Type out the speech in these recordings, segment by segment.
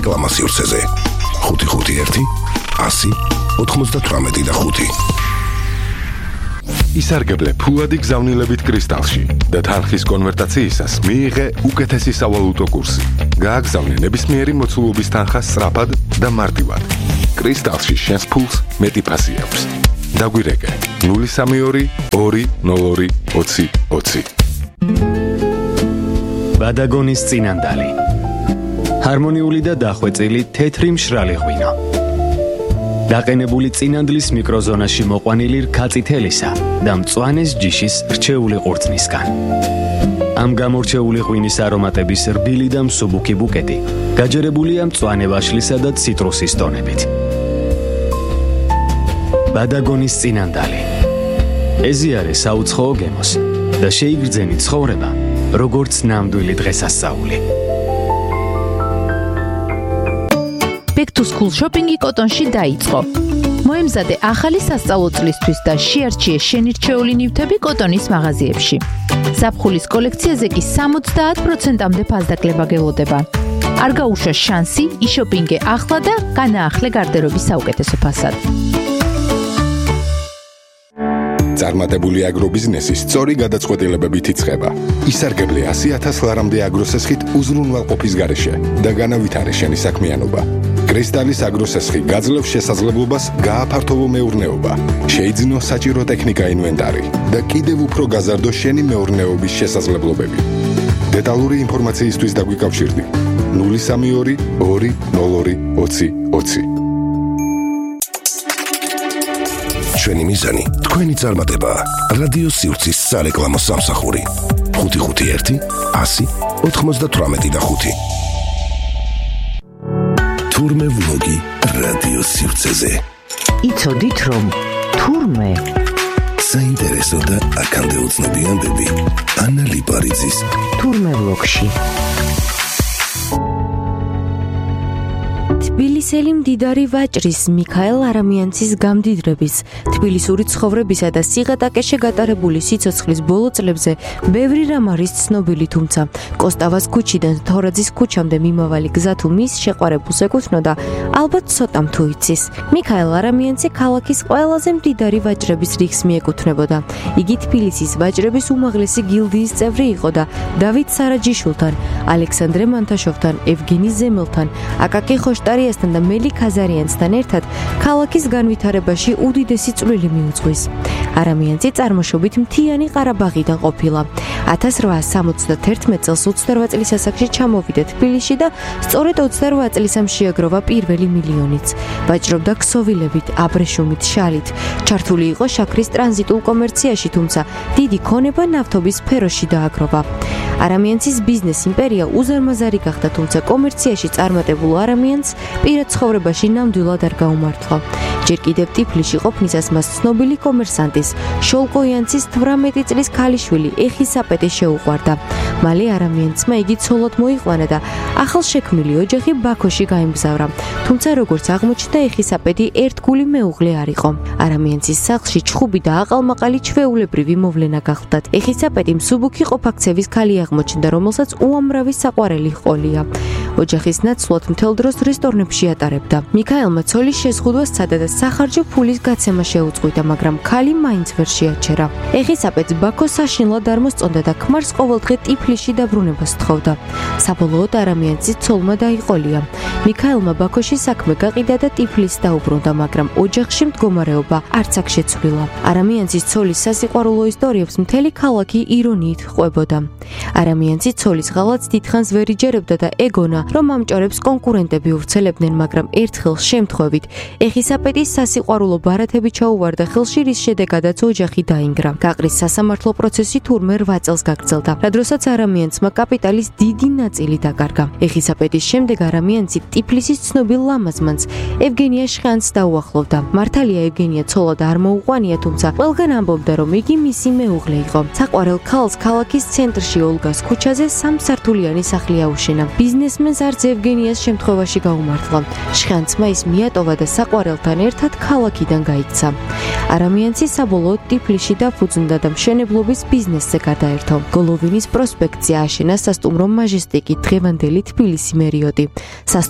სარეკლამო სივრცეზე 551 100 98 ისარგებლე ფულადი გზავნილებით კრისტალში და თანხის კონვერტაციისას მიიღე უკეთესი სავალუტო კურსი. გააგზავნე ნებისმიერი მოცულობის თანხა სწრაფად და მარტივად. კრისტალში შენს ფულს მეტი ფასი აქვს. დაგვირეკე 032 202 20 20. ბადაგონის წინანდალი. ჰარმონიული და დახვეწილი თეთრი მშრალი ღვინო. დაყენებული წინანდლის მიკროზონაში მოყვანილი რქაწითელისა და მწვანეს ჯიშის რჩეული ყურძნისგან. ამ გამორჩეული ღვინის არომატების რბილი და მსუბუქი ბუკეტი გაჯერებულია მწვანე ვაშლისა და ციტრუსის ტონებით. ბადაგონის წინანდალი. ეზიარე საუცხოო გემოს და შეიგრძენი ცხოვრება, როგორც ნამდვილი დღესასწაული. Back to school shopping-ი კოტონში დაიწყო. მოემზადე ახალი სასწავლო წლისთვის და შეარჩიე შენი რჩეული ნივთები კოტონის მაღაზიებში. ზაფხულის კოლექციაზე კი 70%-მდე ფასდაკლება გელოდება. არ გაუშვა შანსი, იშოპინგე ახლა და განაახლე გარდერობის საუკეთესო ფასად. წარმატებული აგრობიზნესი სწორი გადაწყვეტილებებით იწყება. ისარგებლე 100,000 ლარამდე აგროსესხით უზრუნველყოფის გარეშე და განავითარე შენი საქმიანობა. კრისტალის აგროსესხი გაძლევს შესაძლებლობას გააფართოვო მეურნეობა, შეიძინო საჭირო ტექნიკა ინვენტარი და კიდევ უფრო გაზარდო შენი მეურნეობის შესაძლებლობები. დეტალური ინფორმაციისთვის დაგვიკავშირდი 032 202 20 20. ჩვენი მიზანი თქვენი წარმატებაა. რადიო სივრცის სარეკლამო სამსახური 551 100 98 თურმე ვლოგი რადიო სივრცეზე. იცოდით რომ თურმე საინტერესო და აქამდე უცნობიანდები ანა ლიპარიძის თურმე ვლოგში. თბილისელი მდიდარი ვაჭრის მიქაელ არამიანცის გამდიდრების, თბილისური ცხოვრებისა და სიღატაკეში გატარებული სიცოცხლის ბოლო წლებზე ბევრი რამ არის ცნობილი, თუმცა კოსტავას ქუჩიდან თორაძის ქუჩამდე მიმავალი გზა თუ მის შეყვარებულს ეკუთვნოდა, ალბათ ცოტამ თუ იცის. მიქაელ არამიანცი ქალაქის ყველაზე მდიდარი ვაჭრების რიგს მიეკუთვნებოდა. იგი თბილისის ვაჭრების უმაღლესი გილდიის წევრი იყო და დავით სარაჯიშვილთან, ალექსანდრე მანთაშოვთან, ევგენი ზემელთან, აკაკი ხოშტარიასთან და მელი ქაზარიანსთან ერთად ქალაქის განვითარებაში უდიდესი წვლილი მიუძღვის. არამიანცი წარმოშობით მთიანი ყარაბაღიდან ყოფილა. 1871 წელს 28 წლის ასაკში ჩამოვიდა თბილისში და სწორედ 28 წლისამ შეაგროვა პირველი მილიონიც. ვაჭრობდა ქსოვილებით, აბრეშუმით, შალით. ჩართული იყო შაქრის ტრანზიტულ კომერციაში, თუმცა დიდი ქონება ნავთობის სფეროში დააგროვა. არამიანცის ბიზნეს იმპერია უზარმაზარი გახდა, თუმცა კომერციაში წარმატებულ არამიანს პირად ცხოვრებაში ნამდვილად არ გაუმართლა. ჯერ კიდევ ტიფლისში ყოფნისას მას ცნობილი კომერსანტის შოლკოიანცის 18 წლის ქალიშვილი ეხისაპეტი შეუყვარდა. მალე არამიანცმა იგი ცოლად მოიყვანა და ახალშექმნილი ოჯახი ბაქოში გაემგზავრა. თუმცა როგორც აღმოჩნდა, ეხისაპეტი ერთგული მეუღლე არ იყო. არამიანცის სახლში ჩხუბი და აყალმაყალი ჩვეულებრივი მოვლენა გახლდათ. ეხისაპეტი მსუბუქი ყოფაქცევის ქალი აღმოჩნდა, რომელსაც უამრავი საყვარელი ჰყოლია. ოჯახის ნაცვლად მთელ დროს რესტორნებში ატარებდა. მიქაელმა ცოლის შეზღუდვა სცადა და სახარჯო ფულის გაცემა შეუწყვიტა, მაგრამ ქალი მაინც ვერ შეაჩერა. ეხისაპეტს ბაქო საშინლად არ მოსწონდა და ქმარს ყოველდღე ტიფლისში დაბრუნებას თხოვდა. საბოლოოდ არამიანცის ცოლმა დაიყოლია. მიქაელმა ბაქოში საქმე გაყიდა და ტიფლისს დაუბრუნდა, მაგრამ ოჯახში მდგომარეობა არც აქ შეცვლილა. არამიანცის ცოლის სასიყვარულო ისტორიებს მთელი ქალაქი ირონიით ყვებოდა. არამიანცი ცოლის ღალატს დიდხანს ვერ იჯერებდა და ეგონა, რომ ამჭარებს კონკურენტები ვრცელებდნენ, მაგრამ ერთხელ შემთხვევით ეხისაპეტის სასიყვარულო ბარათები ჩაუვარდა ხელში, რის შედეგადაც ოჯახი დაინგრა. გაყრის სასამართლო პროცესი თურმე 8 წელს გაგრძელდა, რა დროსაც არამიანცმა კაპიტალის დიდი ნაწილი დაკარგა. ეხისაპეტის შემდეგ არამიანცი ტიფლისის ცნობილ ლამაზმანს ევგენია შხანს დაუახლოვდა. მართალია ევგენია ცოლად არ მოუყვანია, თუმცა ყველგან ამბობდა, რომ იგი მისი მეუღლე იყო. საყვარელ ქალს ქალაქის ცენტრში ოლგას ქუჩაზე სამსართულიანი სახლი აუშენა. ბიზნესმენს არც ევგენიას შემთხვევაში გაუმართლა. შხანცმა ის მიატოვა და საყვარელთან ერთად ქალაქიდან გაიქცა. არამიანცი საბოლოოდ ტიფლისში დაფუძნდა და მშენებლობის ბიზნესზე გადაერთო. გოლოვინის პროსპექტზე აშენა სასტუმრო მაჟესტიკი, დღევანდელი თბილისი მერიოტი. სასტუმრო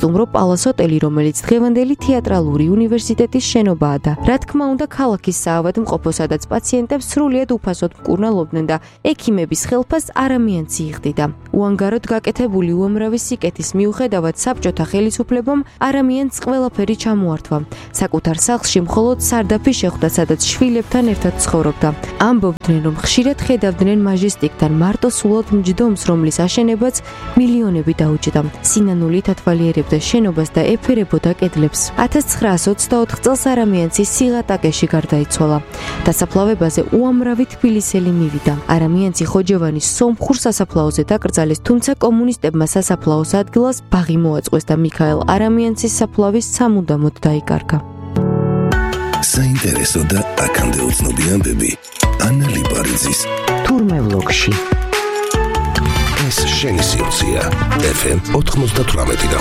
სასტუმრო პალას ჰოტელი, რომელიც დღევანდელი თეატრალური უნივერსიტეტის შენობაა და რა თქმა უნდა ქალაქის საავადმყოფო, სადაც პაციენტებს სრულიად უფასოდ მკურნალობდნენ და ექიმების ხელფას არამიანცი იხდიდა. უანგაროდ გაკეთებული უამრავი სიკეთის მიუხედავად საბჭოთა ხელისუფლებამ არამიანს ყველაფერი ჩამოართვა. საკუთარ სახლში მხოლოდ სარდაფი შეხვდა, სადაც შვილებთან ერთად ცხოვრობდა. ამბობდნენ, რომ ხშირად ხედავდნენ მაჟესტიკთან მარტო სულად მჯდომს, რომლის აშენებაც მილიონები დაუჭდა. სინანულით ათვალიერებდა შენობას და ეფერებოდა კედლებს. 1924 წელს არამიანცი სიღატაკეში გარდაიცვალა. დასაფლავებაზე უამრავი თბილისელი მივიდა. არამიანცი ხოჯევანის სომხურ სასაფლაოზე დაკრძალეს, თუმცა კომუნისტებმა სასაფლაოს ადგილას ბაღი მოაწყვეს და მიქაელ არამიანცის საფლავის სამუდამოდ დაიკარგა. საინტერესო და აქამდე უცნობი ამბები ანა ლიპარიძის თურმე ვლოგში. ეს შენი სიუცია FM 98.